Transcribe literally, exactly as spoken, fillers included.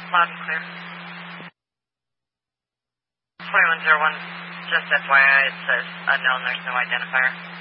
Loud and clear. twenty-one zero one, just F Y I, it says unknown, there's no identifier.